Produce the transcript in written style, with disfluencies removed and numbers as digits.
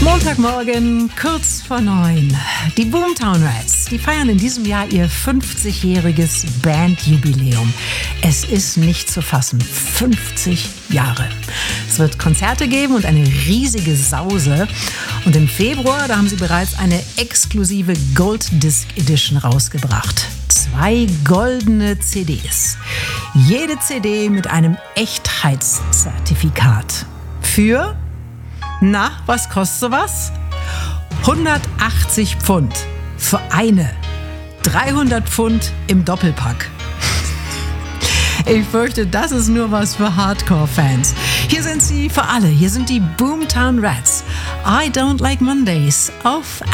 Montagmorgen, kurz vor 9. Die Boomtown Rats, die feiern in diesem Jahr ihr 50-jähriges Bandjubiläum. Es ist nicht zu fassen, 50 Jahre. Es wird Konzerte geben und eine riesige Sause. Und im Februar, da haben sie bereits eine exklusive Gold Disc Edition rausgebracht. 2 goldene CDs. Jede CD mit einem Echtheitszertifikat. Für... Na, was kostet sowas? 180 Pfund für eine. 300 Pfund im Doppelpack. Ich fürchte, das ist nur was für Hardcore-Fans. Hier sind sie für alle. Hier sind die Boomtown Rats. I Don't Like Mondays auf